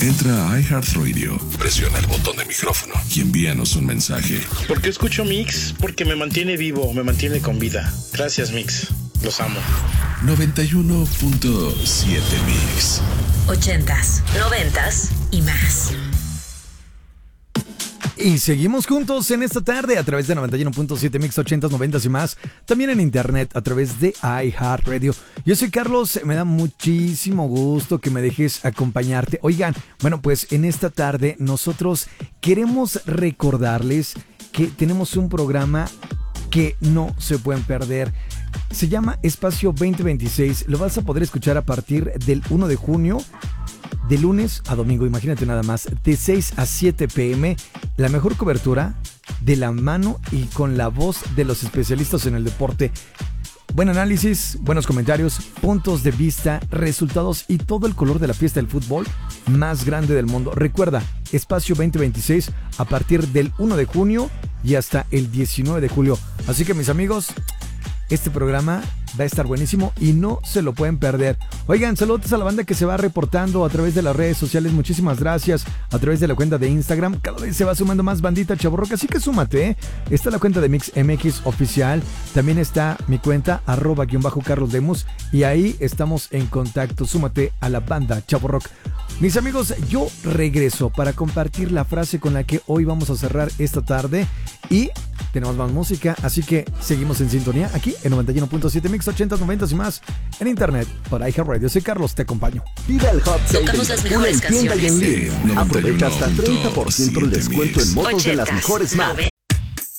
Entra a iHeartRadio, presiona el botón de micrófono y envíanos un mensaje. ¿Por qué escucho Mix? Porque me mantiene vivo, me mantiene con vida. Gracias, Mix. Los amo. 91.7 Mix. 80s, 90s y más. Y seguimos juntos en esta tarde a través de 91.7 Mix, 80s, 90s y más. También en internet a través de iHeartRadio. Yo soy Carlos, me da muchísimo gusto que me dejes acompañarte. Oigan, bueno, pues en esta tarde nosotros queremos recordarles que tenemos un programa que no se pueden perder. Se llama Espacio 2026. Lo vas a poder escuchar a partir del 1 de junio. De lunes a domingo, imagínate nada más, de 6 a 7 p.m., la mejor cobertura de la mano y con la voz de los especialistas en el deporte. Buen análisis, buenos comentarios, puntos de vista, resultados y todo el color de la fiesta del fútbol más grande del mundo. Recuerda, Espacio 2026 a partir del 1 de junio y hasta el 19 de julio. Así que mis amigos, este programa va a estar buenísimo y no se lo pueden perder. Oigan, saludos a la banda que se va reportando a través de las redes sociales. Muchísimas gracias. A través de la cuenta de Instagram. Cada vez se va sumando más bandita chavorroca, así que súmate, ¿eh? Está la cuenta de Mix MX oficial. También está mi cuenta @Carlos Lemus. Y ahí estamos en contacto. Súmate a la banda chavorroc. Mis amigos, yo regreso para compartir la frase con la que hoy vamos a cerrar esta tarde. Y tenemos más música, así que seguimos en sintonía aquí en 91.7 Mix, 80s, 90s y más en internet por iHeartRadio. Soy Carlos, te acompaño. Pide el Hot Sale Tocamos las mejores en tienda y en canciones. línea. Aprovecha hasta 30% de descuento en motos de las mejores marcas.